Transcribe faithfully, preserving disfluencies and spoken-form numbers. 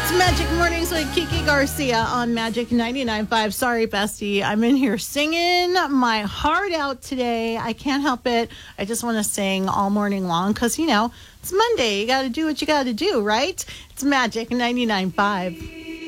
Magic Mornings with Kiki Garcia on Magic ninety-nine point five. Sorry, bestie. I'm in here singing my heart out today. I can't help it. I just want to sing all morning long because, you know, it's Monday. You got to do what you got to do, right? It's Magic ninety-nine point five.